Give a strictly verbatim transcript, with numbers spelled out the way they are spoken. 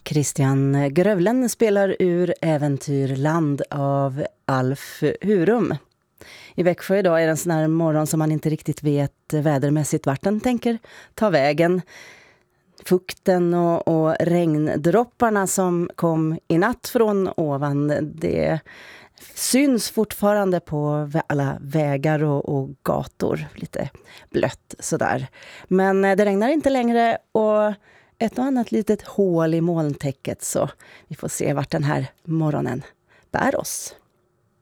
Christian Grövlen spelar ur Äventyrland av Alf Hurum. I Växjö idag är det en sån här morgon som man inte riktigt vet vädermässigt vart den tänker ta vägen. Fukten och, och regndropparna som kom i natt från ovan, det syns fortfarande på alla vägar och, och gator. Lite blött sådär. Men det regnar inte längre och ett och annat litet hål i molntäcket, så vi får se vart den här morgonen bär oss.